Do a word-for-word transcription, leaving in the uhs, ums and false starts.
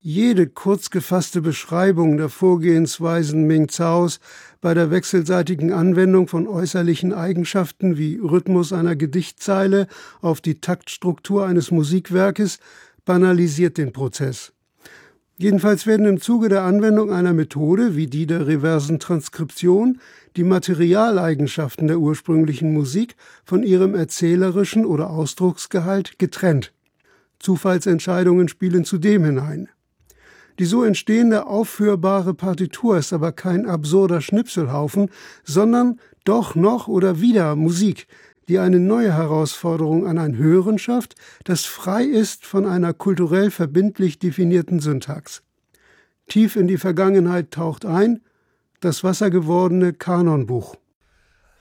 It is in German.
Jede kurz gefasste Beschreibung der Vorgehensweisen Ming Zaos bei der wechselseitigen Anwendung von äußerlichen Eigenschaften wie Rhythmus einer Gedichtzeile auf die Taktstruktur eines Musikwerkes banalisiert den Prozess. Jedenfalls werden im Zuge der Anwendung einer Methode wie die der reversen Transkription die Materialeigenschaften der ursprünglichen Musik von ihrem erzählerischen oder Ausdrucksgehalt getrennt. Zufallsentscheidungen spielen zudem hinein. Die so entstehende aufführbare Partitur ist aber kein absurder Schnipselhaufen, sondern doch noch oder wieder Musik, die eine neue Herausforderung an ein Hören schafft, das frei ist von einer kulturell verbindlich definierten Syntax. Tief in die Vergangenheit taucht ein das wassergewordene Kanonbuch.